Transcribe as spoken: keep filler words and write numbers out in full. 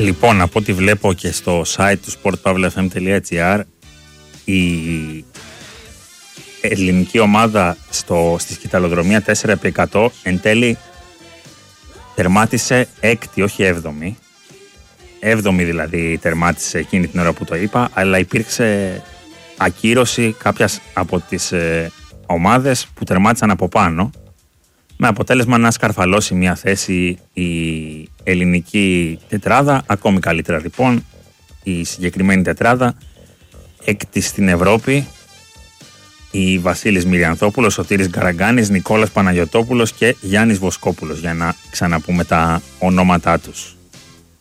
Λοιπόν, από ό,τι βλέπω και στο site του sportpavlafm.gr, η ελληνική ομάδα στο, στη σκηταλοδρομία τέσσερα επί εκατό εν τέλει τερμάτισε έκτη, όχι έβδομη. Έβδομη δηλαδή τερμάτισε εκείνη την ώρα που το είπα, αλλά υπήρξε ακύρωση κάποιας από τις ε, ομάδες που τερμάτισαν από πάνω, με αποτέλεσμα να σκαρφαλώσει μια θέση η ελληνική τετράδα. Ακόμη καλύτερα λοιπόν η συγκεκριμένη τετράδα, έκτη στην Ευρώπη, η Βασίλης Μυριανθόπουλος, Σωτήρης Γκαραγκάνης, Νικόλας Παναγιωτόπουλος και Γιάννης Βοσκόπουλος, για να ξαναπούμε τα ονόματά τους.